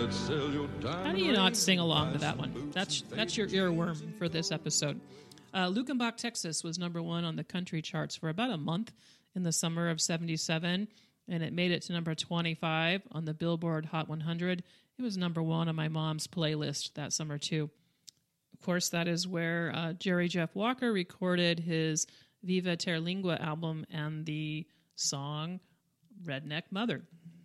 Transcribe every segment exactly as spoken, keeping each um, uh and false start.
How do you not sing along to that one? That's that's your earworm for this episode. Uh, Luckenbach, Texas was number one on the country charts for about a month in the summer of seventy-seven, and it made it to number twenty-five on the Billboard Hot one hundred. It was number one on my mom's playlist that summer, too. Of course, that is where uh, Jerry Jeff Walker recorded his Viva Terlingua album and the song Redneck Mother.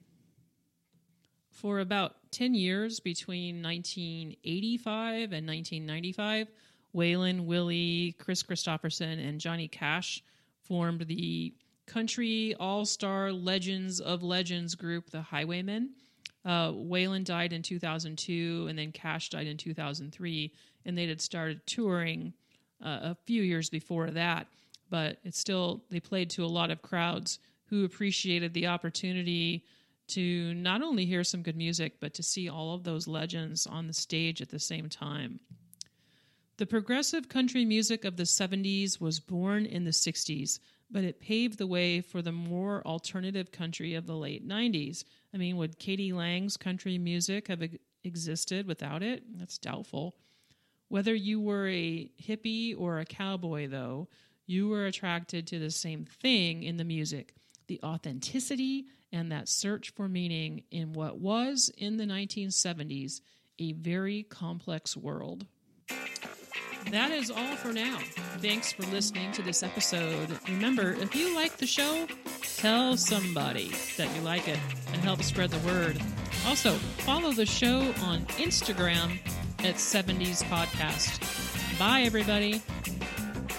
For about ten years, between nineteen eighty-five and nineteen ninety-five, Waylon, Willie, Chris Christopherson, and Johnny Cash formed the country all-star legends of legends group, the Highwaymen. Uh, Waylon died in two thousand two, and then Cash died in two thousand three, and they had started touring uh, a few years before that. But it's still, they played to a lot of crowds who appreciated the opportunity to not only hear some good music, but to see all of those legends on the stage at the same time. The progressive country music of the seventies was born in the sixties, but it paved the way for the more alternative country of the late nineties. I mean, would Katie Lang's country music have existed without it? That's doubtful. Whether you were a hippie or a cowboy, though, you were attracted to the same thing in the music, the authenticity and that search for meaning in what was, in the nineteen seventies, a very complex world. That is all for now. Thanks for listening to this episode. Remember, if you like the show, tell somebody that you like it and help spread the word. Also, follow the show on Instagram at seventies Podcast. Bye, everybody.